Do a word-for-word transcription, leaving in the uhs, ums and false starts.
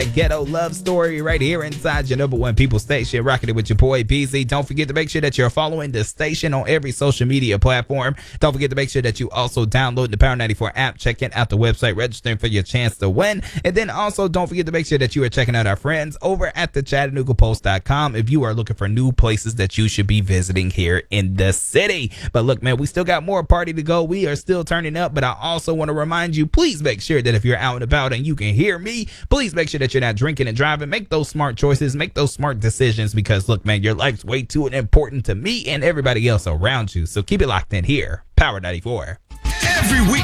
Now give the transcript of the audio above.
Ghetto love story right here inside your number one people station, rocking it with your boy B Z. Don't forget to make sure that you're following the station on every social media platform. Don't forget to make sure that you also download the Power ninety-four app, checking out the website, registering for your chance to win. And then also don't forget to make sure that you are checking out our friends over at the Chattanooga Post dot com if you are looking for new places that you should be visiting here in the city. But look, man, we still got more party to go. We are still turning up, but I also want to remind you, please make sure that if you're out and about and you can hear me, please make sure that you're not drinking and driving. Make those smart choices, make those smart decisions, because look, man, your life's way too important to me and everybody else around you. So keep it locked in here. Power ninety-four. Every week.